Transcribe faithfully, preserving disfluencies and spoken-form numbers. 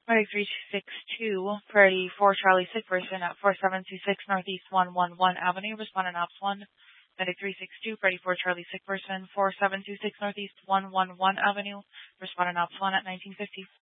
Medic three six two, Priority four Charlie Sick Person at four seven two six Northeast one one one Avenue, respondent Ops one. Medic three six two, Priority four Charlie Sick Person, four seven two six Northeast one one one Avenue, respondent Ops one at nineteen fifty.